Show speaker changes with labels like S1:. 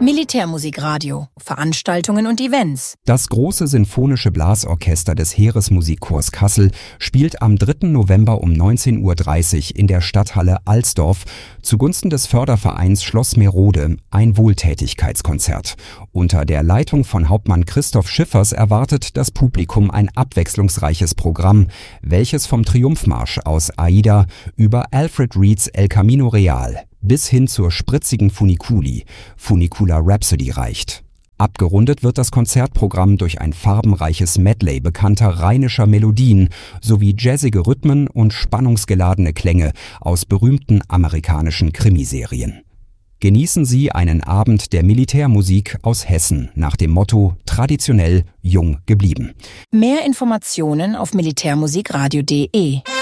S1: Militärmusikradio, Veranstaltungen und Events.
S2: Das große sinfonische Blasorchester des Heeresmusikchors Kassel spielt am 3. November um 19:30 Uhr in der Stadthalle Alsdorf zugunsten des Fördervereins Schloss Merode ein Wohltätigkeitskonzert. Unter der Leitung von Hauptmann Christoph Schiffers erwartet das Publikum ein abwechslungsreiches Programm, welches vom Triumphmarsch aus Aida über Alfred Reeds El Camino Real bis hin zur spritzigen Funicula Rhapsody reicht. Abgerundet wird das Konzertprogramm durch ein farbenreiches Medley bekannter rheinischer Melodien sowie jazzige Rhythmen und spannungsgeladene Klänge aus berühmten amerikanischen Krimiserien. Genießen Sie einen Abend der Militärmusik aus Hessen nach dem Motto traditionell jung geblieben.
S1: Mehr Informationen auf militärmusikradio.de.